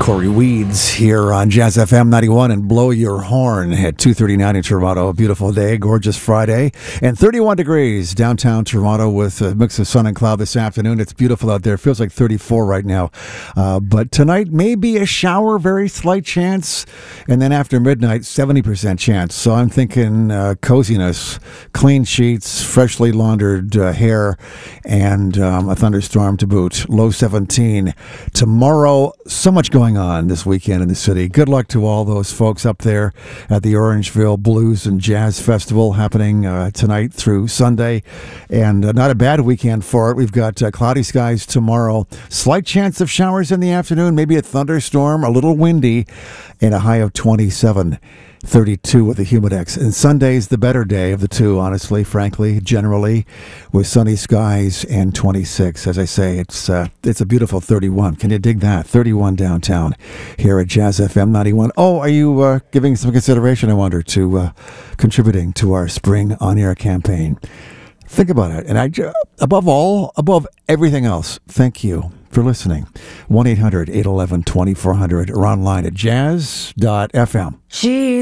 Corey Weeds here on Jazz FM 91 and Blow Your Horn at 2:39 in Toronto. A beautiful day, gorgeous Friday, and 31 degrees downtown Toronto with a mix of sun and cloud this afternoon. It's beautiful out there. It feels like 34 right now. But tonight, maybe a shower, very slight chance, and then after midnight, 70% chance. So I'm thinking coziness, clean sheets, freshly laundered hair, and a thunderstorm to boot. Low 17. Tomorrow, so much going on this weekend in the city. Good luck to all those folks up there at the Orangeville Blues and Jazz Festival happening tonight through Sunday. And not a bad weekend for it. We've got cloudy skies tomorrow. Slight chance of showers in the afternoon, maybe a thunderstorm, a little windy, and a high of 27. 32 with the Humidex. And Sunday's the better day of the two, honestly, frankly, generally, with sunny skies and 26. As I say, it's a beautiful 31. Can you dig that? 31 downtown here at Jazz FM 91. Oh, are you giving some consideration, I wonder, to contributing to our spring on-air campaign? Think about it. And above everything else, thank you for listening. 1-800-811-2400 or online at jazz.fm.